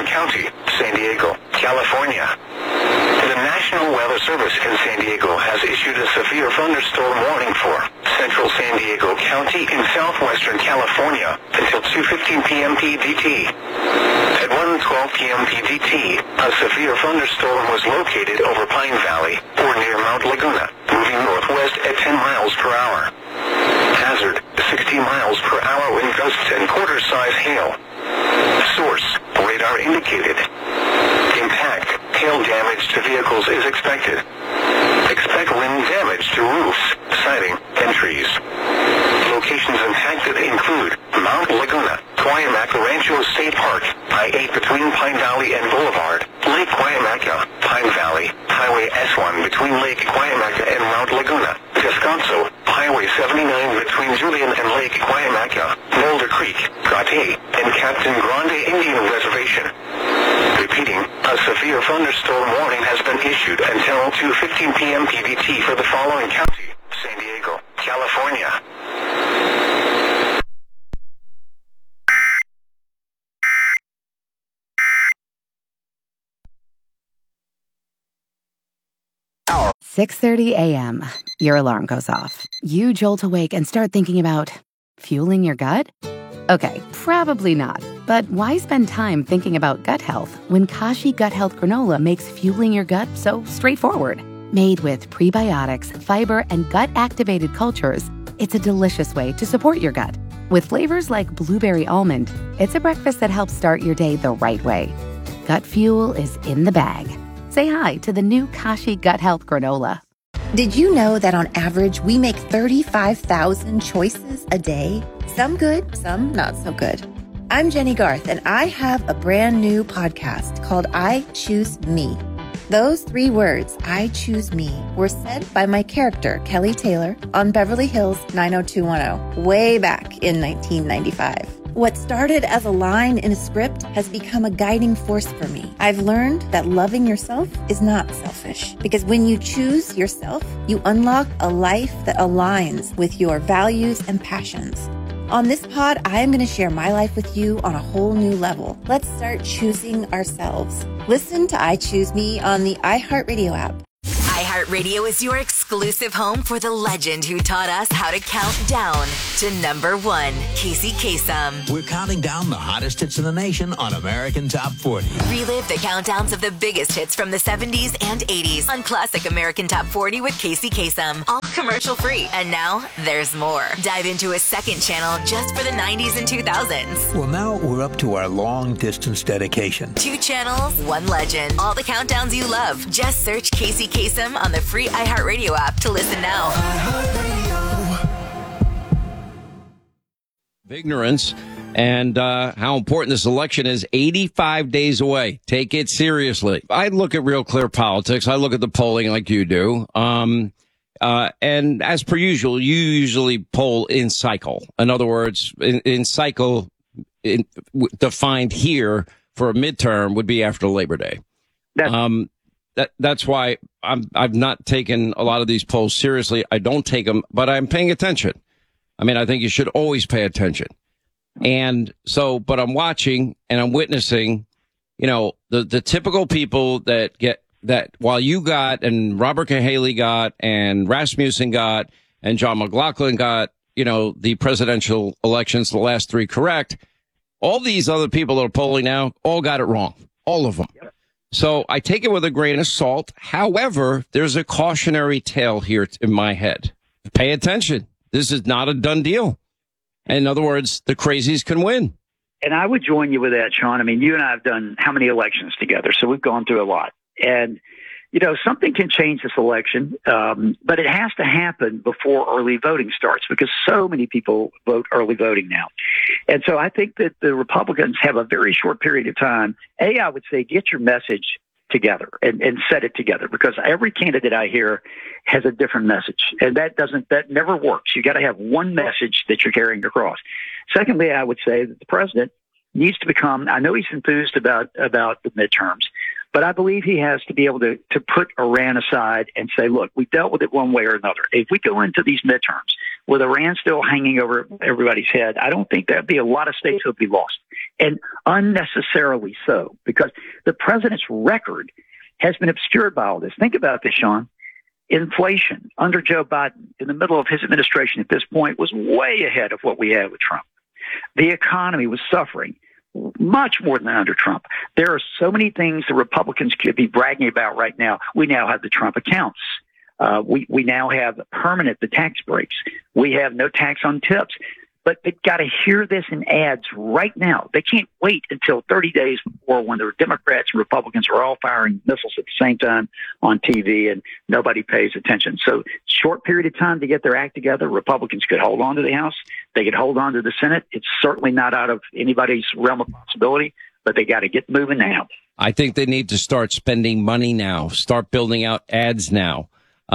county, San Diego, California. The National Weather Service in San Diego has issued a severe thunderstorm warning for central San Diego County in southwestern California until 2:15 p.m. PDT. At 1:12 p.m. PDT, a severe thunderstorm was located over Pine Valley, or near Mount Laguna, moving northwest at 10 miles per hour. Hazard, 60 miles per hour wind gusts and quarter-size hail. Source, radar indicated. Impact, hail damage to vehicles is expected. Expect wind damage to roofs, siding, and trees. Locations impacted include Mount Laguna, Cuyamaca Rancho State Park, I-8 between Pine Valley and Boulevard, Lake Cuyamaca, Pine Valley, Highway S1 between Lake Cuyamaca and Mount Laguna, Descanso, Highway 79 between Julian and Lake Cuyamaca, Boulder Creek, Gate, and Captain Grande Indian Reservation. Repeating, a severe thunderstorm warning has been issued until 2:15 p.m. PDT for the following county, San Diego, California. Hour. 6:30 a.m. Your alarm goes off. You jolt awake and start thinking about fueling your gut? Okay, probably not. But why spend time thinking about gut health when Kashi Gut Health Granola makes fueling your gut so straightforward? Made with prebiotics, fiber, and gut-activated cultures, it's a delicious way to support your gut. With flavors like blueberry almond, it's a breakfast that helps start your day the right way. Gut fuel is in the bag. Say hi to the new Kashi Gut Health Granola. Did you know that on average, we make 35,000 choices a day? Some good, some not so good. I'm Jenny Garth, and I have a brand new podcast called I Choose Me. Those 3 words, I choose me, were said by my character, Kelly Taylor, on Beverly Hills 90210, way back in 1995. What started as a line in a script has become a guiding force for me. I've learned that loving yourself is not selfish, because when you choose yourself, you unlock a life that aligns with your values and passions. On this pod, I am going to share my life with you on a whole new level. Let's start choosing ourselves. Listen to I Choose Me on the iHeartRadio app. iHeartRadio is your exclusive home for the legend who taught us how to count down to number 1, Casey Kasem. We're counting down the hottest hits in the nation on American Top 40. Relive the countdowns of the biggest hits from the 70s and 80s on Classic American Top 40 with Casey Kasem. All commercial free. And now there's more. Dive into a second channel just for the 90s and 2000s. Well, now we're up to our long distance dedication. 2 channels, 1 legend. All the countdowns you love. Just search Casey Kasem on the free iHeartRadio app to listen now. Ignorance and how important this election is. 85 days away. Take it seriously. I look at Real Clear Politics. I look at the polling like you do. And as per usual, you usually poll in cycle. In other words, in cycle, defined here for a midterm would be after Labor Day. That's why I've not taken a lot of these polls seriously. I don't take them, but I'm paying attention. I mean, I think you should always pay attention. And so, but I'm watching and I'm witnessing, the typical people that get that while you got and Robert Cahaly got and Rasmussen got and John McLaughlin got, the presidential elections, the last 3 correct. All these other people that are polling now all got it wrong. All of them. Yep. So I take it with a grain of salt. However, there's a cautionary tale here in my head. Pay attention. This is not a done deal. In other words, the crazies can win. And I would join you with that, Sean. I mean, you and I have done how many elections together? So we've gone through a lot. And, something can change this election, but it has to happen before early voting starts because so many people vote early voting now. And so I think that the Republicans have a very short period of time. I would say get your message together and set it together because every candidate I hear has a different message. And that never works. You got to have one message that you're carrying across. Secondly, I would say that the president needs to become, I know he's enthused about the midterms, but I believe he has to be able to put Iran aside and say, look, we dealt with it one way or another. If we go into these midterms with Iran still hanging over everybody's head, I don't think that'd be a lot of states would be lost. and unnecessarily so, because the president's record has been obscured by all this. Think about this, Sean. Inflation under Joe Biden in the middle of his administration at this point was way ahead of what we had with Trump. The economy was suffering much more than under Trump. There are so many things the Republicans could be bragging about right now. We now have the Trump accounts. We now have permanent the tax breaks. We have no tax on tips. But they've got to hear this in ads right now. They can't wait until 30 days before, when the Democrats and Republicans are all firing missiles at the same time on TV and nobody pays attention. So short period of time to get their act together. Republicans could hold on to the House. They could hold on to the Senate. It's certainly not out of anybody's realm of possibility, but they got to get moving now. I think they need to start spending money now, start building out ads now.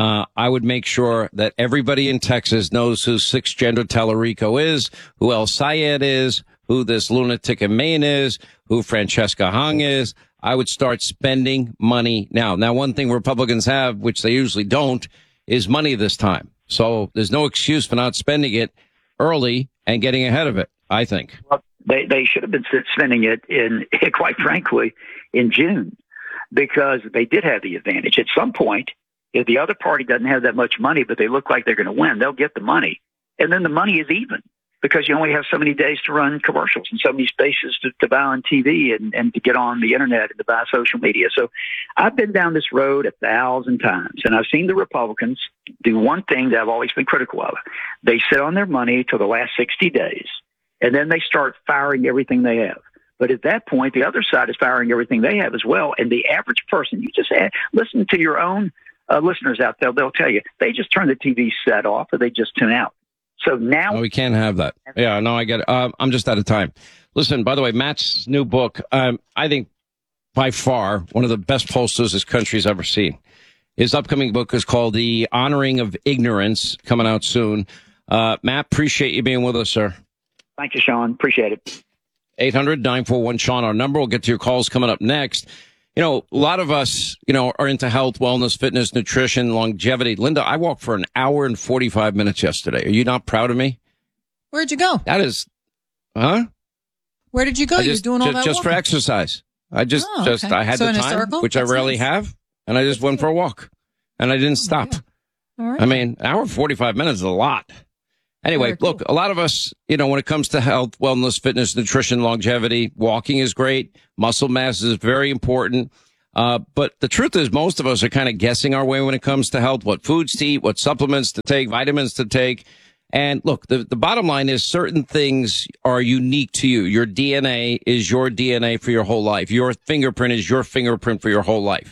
I would make sure that everybody in Texas knows who Sixth Gender Tellerico is, who El Sayed is, who this lunatic in Maine is, who Francesca Hung is. I would start spending money now. Now, one thing Republicans have, which they usually don't, is money this time. So there's no excuse for not spending it early and getting ahead of it, I think. Well, they should have been spending it quite frankly, in June, because they did have the advantage. At some point, if the other party doesn't have that much money, but they look like they're going to win, they'll get the money. And then the money is even, because you only have so many days to run commercials and so many spaces to buy on TV and to get on the internet and to buy social media. So I've been down this road 1,000 times, and I've seen the Republicans do one thing that I've always been critical of. They sit on their money till the last 60 days, and then they start firing everything they have. But at that point, the other side is firing everything they have as well. And the average person, you just listen to your own listeners out there, they'll tell you they just turn the TV set off or they just tune out. So now we can't have that. Yeah, no, I get it. I'm just out of time. Listen, by the way, Matt's new book, I think by far one of the best posters this country's ever seen. His upcoming book is called The Honoring of Ignorance, coming out soon. Matt, appreciate you being with us, sir. Thank you, Sean. Appreciate it. 800-941-SEAN, our number. We'll get to your calls coming up next. You know, a lot of us, are into health, wellness, fitness, nutrition, longevity. Linda, I walked for an hour and 45 minutes yesterday. Are you not proud of me? Where'd you go? That is, huh? Where did you go? You're doing all that just walking? For exercise. I okay. I had the time, which I rarely have, and I just went for a walk, and I didn't stop. All right. I mean, an hour and 45 minutes is a lot. Anyway, look, a lot of us, when it comes to health, wellness, fitness, nutrition, longevity, walking is great. Muscle mass is very important. But the truth is most of us are kind of guessing our way when it comes to health, what foods to eat, what supplements to take, vitamins to take. And look, the bottom line is certain things are unique to you. Your DNA is your DNA for your whole life. Your fingerprint is your fingerprint for your whole life.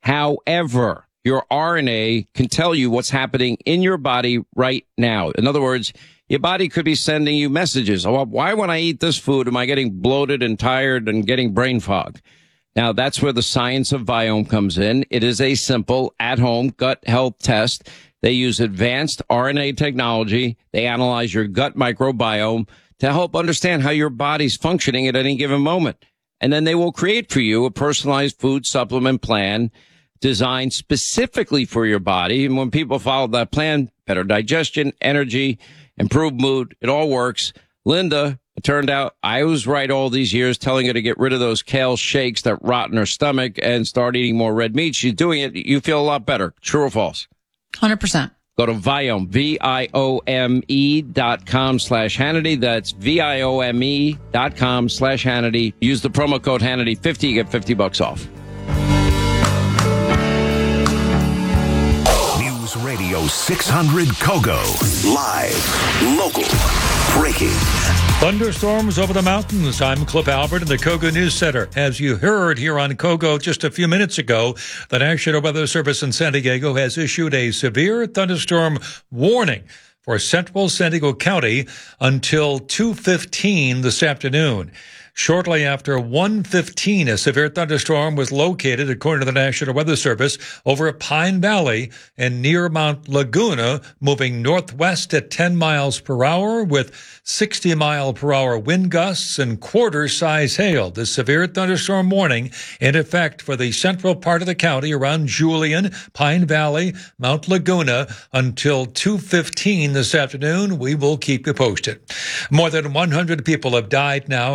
However, your RNA can tell you what's happening in your body right now. In other words, your body could be sending you messages. Oh, why when I eat this food am I getting bloated and tired and getting brain fog? Now, that's where the science of Viome comes in. It is a simple at-home gut health test. They use advanced RNA technology. They analyze your gut microbiome to help understand how your body's functioning at any given moment. And then they will create for you a personalized food supplement plan designed specifically for your body. And when people follow that plan, better digestion, energy, improved mood, it all works. Linda, it turned out I was right all these years telling her to get rid of those kale shakes that rot in her stomach and start eating more red meat. She's doing it. You feel a lot better. True or false? 100%. Go to Viome, Viome.com/Hannity. That's Viome.com/Hannity. Use the promo code Hannity50. You get $50 off. News Radio 600 Kogo. Live, local, breaking. Thunderstorms over the mountains. I'm Cliff Albert in the Kogo News Center. As you heard here on Kogo just a few minutes ago, the National Weather Service in San Diego has issued a severe thunderstorm warning for central San Diego County until 2:15 this afternoon. Shortly after 1:15, a severe thunderstorm was located, according to the National Weather Service, over Pine Valley and near Mount Laguna, moving northwest at 10 miles per hour with 60-mile-per-hour wind gusts and quarter-size hail. The severe thunderstorm warning in effect for the central part of the county around Julian, Pine Valley, Mount Laguna until 2:15 this afternoon. We will keep you posted. More than 100 people have died now after that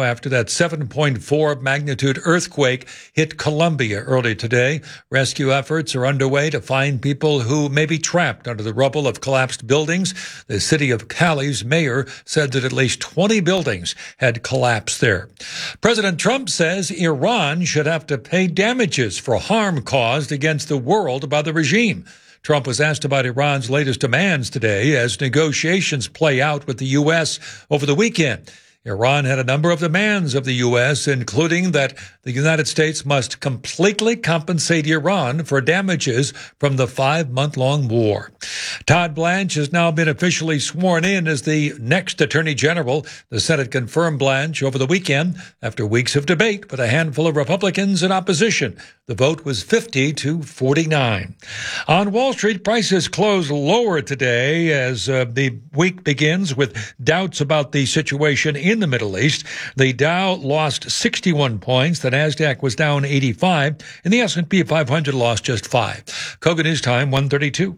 7.4 magnitude earthquake hit Colombia early today. Rescue efforts are underway to find people who may be trapped under the rubble of collapsed buildings. The city of Cali's mayor said that at least 20 buildings had collapsed there. President Trump says Iran should have to pay damages for harm caused against the world by the regime. Trump was asked about Iran's latest demands today as negotiations play out with the U.S. over the weekend. Iran had a number of demands of the U.S., including that the United States must completely compensate Iran for damages from the 5-month-long war. Todd Blanche has now been officially sworn in as the next Attorney General. The Senate confirmed Blanche over the weekend after weeks of debate with a handful of Republicans in opposition. The vote was 50-49. On Wall Street, prices closed lower today as the week begins with doubts about the situation in the Middle East. The Dow lost 61 points. The Nasdaq was down 85, and the S&P 500 lost just 5. Koga News Time, 1:32.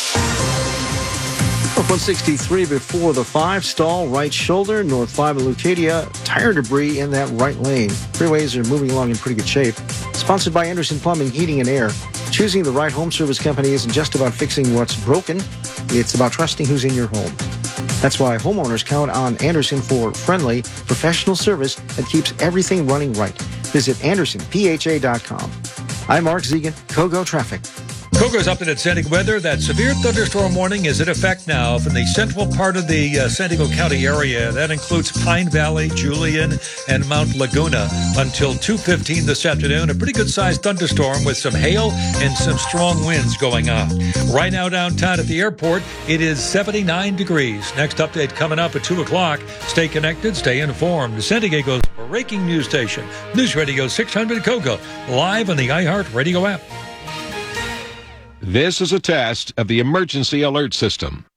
163 before the 5 stall, right shoulder, North 5 in Leucadia. Tire debris in that right lane. Freeways are moving along in pretty good shape. Sponsored by Anderson Plumbing, Heating, and Air. Choosing the right home service company isn't just about fixing what's broken. It's about trusting who's in your home. That's why homeowners count on Anderson for friendly, professional service that keeps everything running right. Visit AndersonPHA.com. I'm Mark Zegan, Kogo Traffic. Kogo's updated San Diego weather. That severe thunderstorm warning is in effect now from the central part of the San Diego County area. That includes Pine Valley, Julian, and Mount Laguna until 2:15 this afternoon. A pretty good-sized thunderstorm with some hail and some strong winds going on. Right now downtown at the airport, it is 79 degrees. Next update coming up at 2 o'clock. Stay connected, stay informed. San Diego's breaking news station, News Radio 600 Kogo, live on the iHeart Radio app. This is a test of the emergency alert system.